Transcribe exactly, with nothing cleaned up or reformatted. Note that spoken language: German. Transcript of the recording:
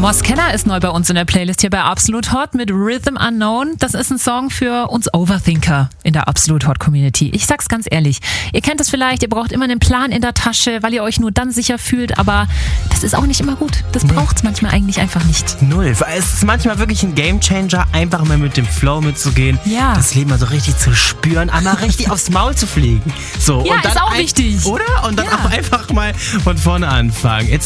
Moss Keller ist neu bei uns in der Playlist hier bei Absolut Hot mit Rhythm Unknown. Das ist ein Song für uns Overthinker in der Absolut Hot Community. Ich sag's ganz ehrlich, ihr kennt es vielleicht, ihr braucht immer einen Plan in der Tasche, weil ihr euch nur dann sicher fühlt, aber das ist auch nicht immer gut. Das Nee. braucht's manchmal eigentlich einfach nicht. Null. Es ist manchmal wirklich ein Gamechanger, einfach mal mit dem Flow mitzugehen, Ja. das Leben mal so richtig zu spüren, einmal richtig aufs Maul zu fliegen. So, Ja, und dann ist auch ein, wichtig. Oder? Und dann Ja. auch einfach mal von vorne anfangen. Jetzt